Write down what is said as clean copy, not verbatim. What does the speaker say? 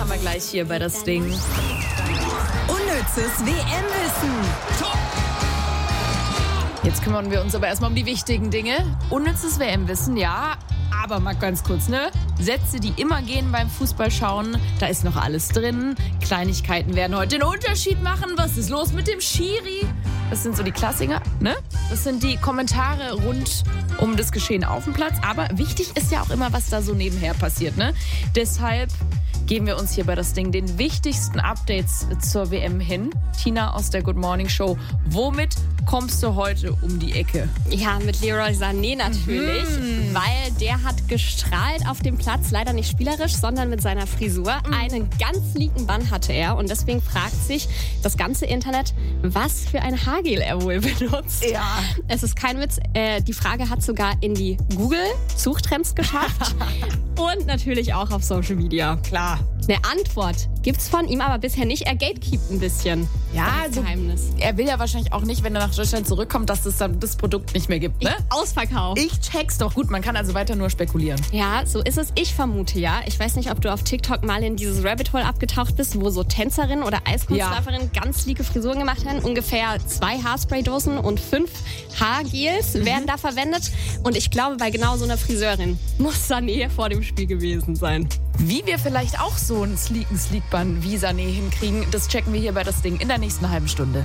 haben wir gleich hier bei das Ding. Unnützes WM-Wissen. Jetzt kümmern wir uns aber erstmal um die wichtigen Dinge. Unnützes WM-Wissen, ja, aber mal ganz kurz, ne? Sätze, die immer gehen beim Fußballschauen, da ist noch alles drin. Kleinigkeiten werden heute den Unterschied machen. Was ist los mit dem Schiri? Das sind so die Klassiker, ne? Das sind die Kommentare rund um das Geschehen auf dem Platz. Aber wichtig ist ja auch immer, was da so nebenher passiert, ne? Deshalb geben wir uns hier bei das Ding den wichtigsten Updates zur WM hin. Tina aus der Good Morning Show, womit kommst du heute um die Ecke? Ja, mit Leroy Sané natürlich, weil der hat gestrahlt auf dem Platz, leider nicht spielerisch, sondern mit seiner Frisur. Einen ganz linken Bann hatte er und deswegen fragt sich das ganze Internet, was für ein Haargel er wohl benutzt. Ja. Es ist kein Witz, die Frage hat sogar in die Google-Suchtrends geschafft und natürlich auch auf Social Media. Klar. Eine Antwort gibt's von ihm aber bisher nicht. Er gatekeept ein bisschen. Ja, Das Geheimnis. er will ja wahrscheinlich auch nicht, wenn er nach Deutschland zurückkommt, dass es dann das Produkt nicht mehr gibt, ne? Ausverkauft. Ich check's doch. Gut, man kann also weiter nur spekulieren. Ja, so ist es. Ich vermute ja. Ich weiß nicht, ob du auf TikTok mal in dieses Rabbit Hole abgetaucht bist, wo so Tänzerinnen oder Eiskunstläuferinnen ganz liebe Frisuren gemacht haben. Ungefähr 2 Haarspraydosen und 5 Haargels werden da verwendet. Und ich glaube, bei genau so einer Friseurin muss Sané vor dem Spiel gewesen sein. Wie wir vielleicht auch so einen sleeken Sleekband wie Sané hinkriegen, das checken wir hier bei das Ding in der nächsten halben Stunde.